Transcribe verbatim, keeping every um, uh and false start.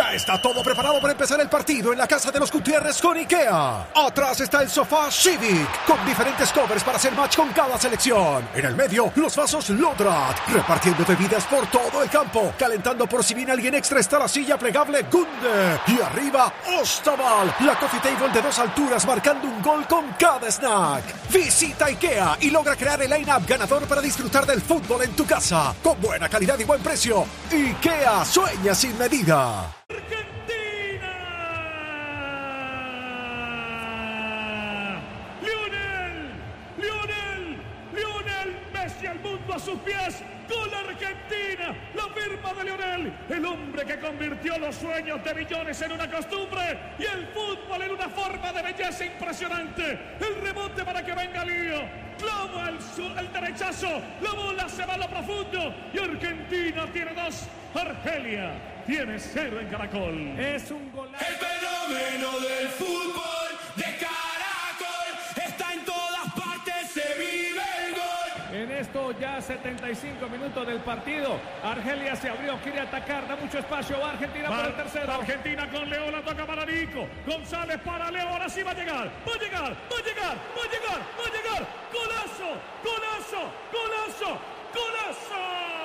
Ya está todo preparado para empezar el partido en la casa de los Gutiérrez con IKEA. Atrás está el sofá Civic, con diferentes covers para hacer match con cada selección. En el medio, los vasos Lodrat, repartiendo bebidas por todo el campo. Calentando por si viene alguien extra está la silla plegable Gunde. Y arriba, Ostaval, la coffee table de dos alturas marcando un gol con cada snack. Visita IKEA y logra crear el line-up ganador para disfrutar del fútbol en tu casa. Con buena calidad y buen precio. IKEA sueña sin medida. ¡Argentina! ¡Lionel! ¡Lionel! ¡Lionel Messi al mundo a sus pies! ¡Gol Argentina! La firma de Lionel, el hombre que convirtió los sueños de millones en una costumbre y el fútbol en una forma de belleza impresionante. El rebote para que venga Lío. Clava el, el derechazo, la bola se va a lo profundo y Argentina tiene dos, Argelia tiene cero en Caracol. Es un golazo. El fenómeno del fútbol de Caracol está en todas partes, se vive el gol. En esto ya setenta y cinco minutos del partido. Argelia se abrió, quiere atacar, da mucho espacio. Va Argentina para el tercero. Argentina con Leo, la toca para Nico. González para Leo, ahora sí va a llegar. Va a llegar, va a llegar, va a llegar, va a llegar. Golazo, golazo, golazo, golazo.